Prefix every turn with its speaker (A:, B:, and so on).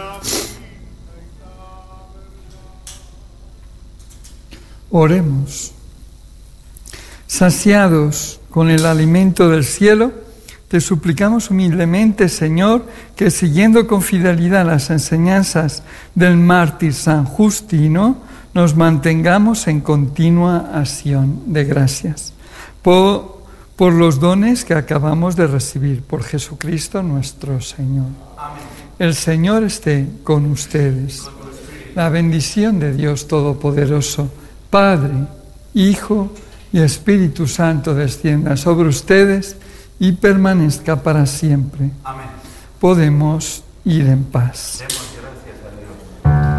A: Oremos. Saciados con el alimento del cielo, te suplicamos humildemente, Señor, que siguiendo con fidelidad las enseñanzas del mártir San Justino, nos mantengamos en continua acción de gracias. Por los dones que acabamos de recibir, por Jesucristo nuestro Señor.
B: Amén.
A: El Señor esté con ustedes. La bendición de Dios Todopoderoso, Padre, Hijo y Espíritu Santo descienda sobre ustedes y permanezca para siempre.
B: Amén.
A: Podemos ir en paz.